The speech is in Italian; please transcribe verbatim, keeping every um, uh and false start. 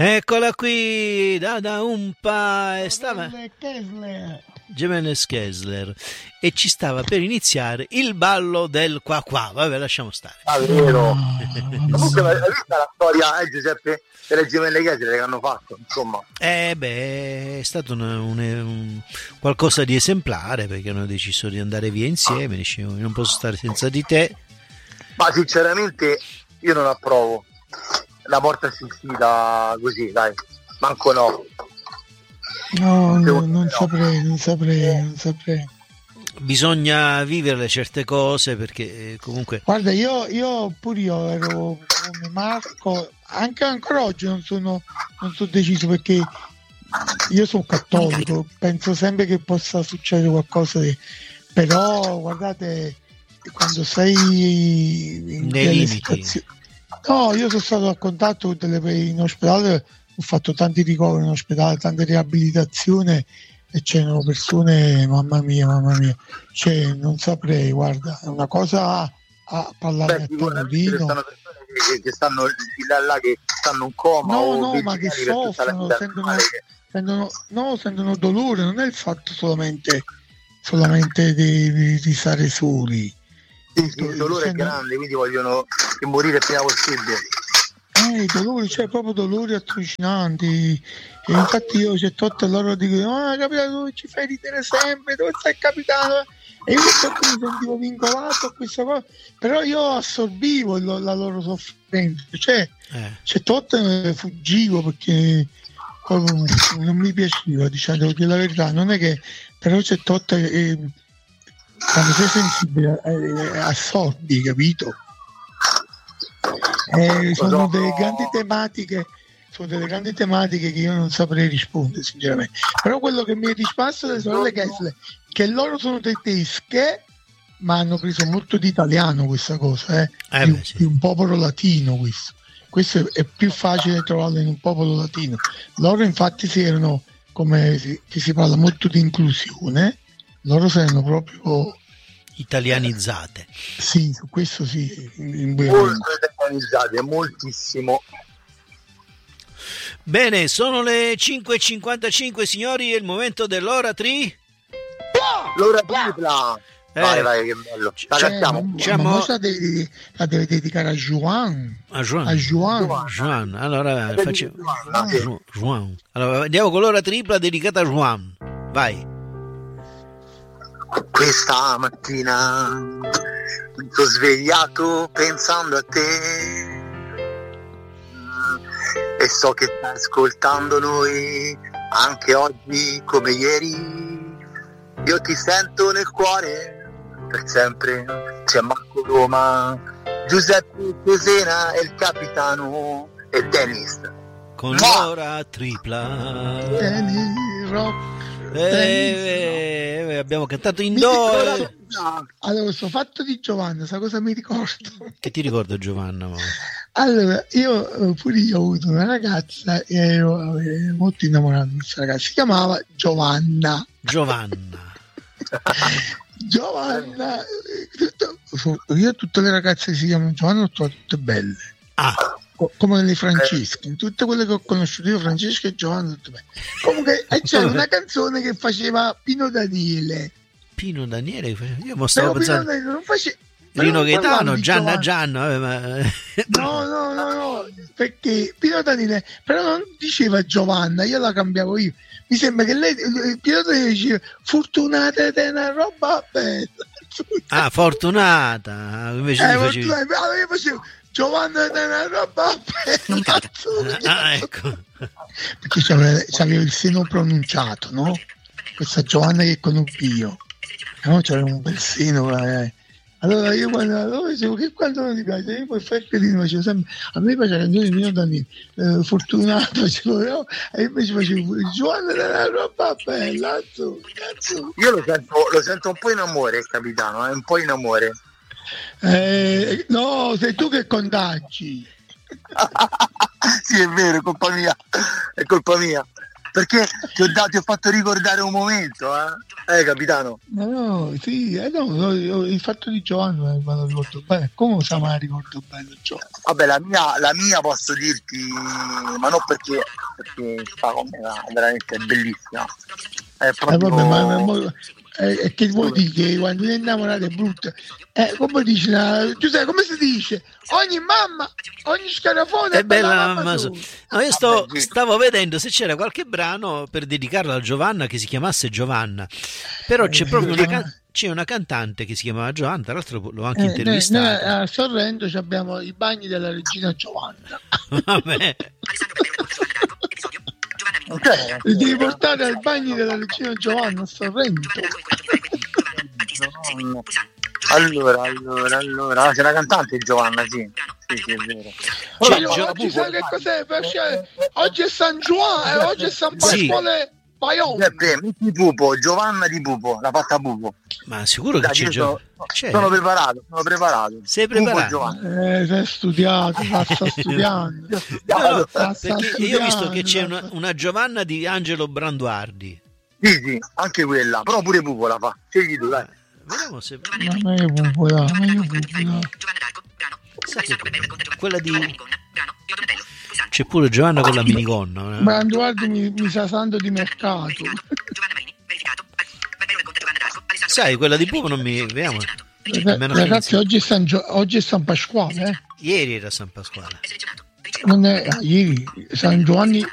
Eccola qui, da da Umpa, e stava Jimenez Kessler e ci stava per iniziare il ballo del qua qua. Vabbè, lasciamo stare. Ah, vero. Comunque, hai visto la storia, eh, Giuseppe, delle Jimenez Kessler che hanno fatto, insomma. Eh beh, è stato una, un, un, qualcosa di esemplare, perché hanno deciso di andare via insieme. Dicevo, io non posso stare senza di te. Ma sinceramente io non approvo la morte assistita così, dai, manco no. No, no, non saprei, non saprei, non saprei. Bisogna vivere certe cose, perché comunque. Guarda, io, io pure io ero come Marco, anche ancora oggi non sono, non sono deciso, perché io sono cattolico, penso sempre che possa succedere qualcosa di, però guardate, quando sei in nei delle limiti. situazioni. No, io sono stato a contatto con delle, in ospedale, ho fatto tanti ricoveri in ospedale, tante riabilitazioni, e c'erano persone, mamma mia, mamma mia, cioè non saprei, guarda, è una cosa a, a parlare Beh, a tavolino. Stanno persone che, che stanno là, là che stanno in coma, No, o no, ma che soffrono, sentono, sentono, no, sentono dolore, non è il fatto solamente, solamente di, di, di stare soli. Sì, sì, il dolore è grande, quindi vogliono che morire il prima possibile. Eh, i dolori, cioè proprio dolori allucinanti. E infatti io c'è tutto, loro dicono: ah, capitano, ci fai ridere sempre, dove stai capitano? E io mi sentivo vincolato a questa cosa, però io assorbivo lo, la loro sofferenza, cioè Eh. c'è tutto, eh, fuggivo, perché proprio non mi piaceva, diciamo, devo dire la verità, non è che, però c'è tutto, eh, quando sei sensibile, eh, assorbi, capito? Eh, sono delle grandi tematiche, sono delle grandi tematiche che io non saprei rispondere sinceramente. Però quello che mi è risparso delle sorelle Kessler, che loro sono tedesche, ma hanno preso molto di italiano questa cosa, eh? Eh di, beh, sì. di un popolo latino questo. Questo è, è più facile trovarlo in un popolo latino. Loro infatti si erano, come si, che si parla molto di inclusione, loro si erano proprio Italianizzate. sì, su questo sì, in, in, Molto italianizzate, moltissimo. Bene, sono le cinque e cinquantacinque, signori, è il momento dell'ora tri. L'ora tripla. Eh, Vai, vai, che bello. La cioè, cantiamo. ma, Diciamo- ma cosa devi, la deve dedicare a Juan? a Juan. A Juan. Juan. Allora facciamo. Ah, sì. Ju- Juan. Allora andiamo con l'ora tripla dedicata a Juan. Vai. Questa mattina mi sono svegliato pensando a te e so che stai ascoltando noi anche oggi come ieri. Io ti sento nel cuore per sempre, c'è Marco Roma, Giuseppe Cesena e il capitano e Dennis. Con Ma- l'ora tripla. Danny Rock. Eh, eh, abbiamo cantato in Mi do. ricordo- eh. Allora, questo fatto di Giovanna, sa cosa mi ricordo? Che ti ricordo, Giovanna? Ma- Allora, io eh, pure io ho avuto una ragazza e ero eh, molto innamorato di questa ragazza, si chiamava Giovanna. Giovanna. Giovanna, eh, tutto- io tutte le ragazze che si chiamano Giovanna le ho trovate tutte belle. Ah, Co- come le Francesche, tutte quelle che ho conosciuto io, Francesca e Giovanna, tutte belle. Comunque eh, c'era una canzone che faceva Pino Daniele. Pino Daniele. Io mo stavo Però Pino pensando. Daniele non face- Rino però non parlava Gaetano, di Gianna Giovanna. Gianna. vabbè, ma- No, no, no, no, perché Pino Daniele però non diceva Giovanna, io la cambiavo io. Mi sembra che lei, Pino Daniele diceva fortunata te una roba bella. Ah, Fortunata. Invece Eh, tu facevi. fortunata, allora io facevo Giovanna te una roba bella. Cazzo, Ah, ecco. perché c'aveva, c'aveva il seno pronunciato, no? Questa Giovanna che conobbi io, no? C'aveva un bel seno, eh. Allora io quando allora dicevo che quando non ti piace, io poi fai carino, facevo sempre, a me piace la canzone di Pino Daniele, eh, fortunato, facevo, no? E invece facevo Giovanna della roba bella, cazzo, cazzo. Io lo sento, lo sento un po' in amore, capitano, è un po' in amore. Eh, no, sei tu che contagi. Sì, è vero, è colpa mia, è colpa mia. perché ti ho, dato, ti ho fatto ricordare un momento, eh, eh capitano? No, no, sì, eh, no, no, il fatto di Giovanni me lo ricordo bene. Come se mai ricordo bene Giovanni? Vabbè, la mia, la mia posso dirti, ma non perché, perché sta con me, veramente è bellissima. È proprio... eh, vabbè, ma, ma, ma eh, è che vuol dire che quando sei innamorato è brutto. Eh, come dici, la, Giuseppe, come si dice? Ogni mamma, ogni scarafone è bella la mamma sua. No, io sto, stavo vedendo se c'era qualche brano per dedicarlo a Giovanna che si chiamasse Giovanna, però c'è proprio una, can- c'è una cantante che si chiamava Giovanna, tra l'altro l'ho anche eh, intervistata. Noi, noi a Sorrento abbiamo i bagni della regina Giovanna. Vabbè. Okay. Li devi portare ai bagni della regina Giovanna a Sorrento. No. Allora, allora, allora, c'è una cantante Giovanna, sì, sì, sì, è vero. Cioè, Gio- oggi sai che cos'è? Perché oggi è San Giovanni e oggi è San Pasquale. Sì. Metti Pupo, Giovanna di Pupo, la fatta Pupo. Ma sicuro che Dai, c'è, sono, c'è sono preparato, sono preparato. Sei preparato? Eh, sei studiato, sta studiando. No, no, sta perché studiando, io ho visto che c'è una, una Giovanna di Angelo Branduardi. Sì, sì, anche quella, però pure Pupo la fa. Scegli tu, dai. Vediamo se... Ma io Pupo, dai, ma io Pupo, dai. Quella di... C'è pure Giovanna con la minigonna. Eh? Branduardi mi, mi sa santo di mercato. Sai, quella di Pupo non mi... Vediamo. Ragazzi, oggi è, San Gio- oggi è San Pasquale, eh? Ieri era San Pasquale. Non è, ieri San Giovanni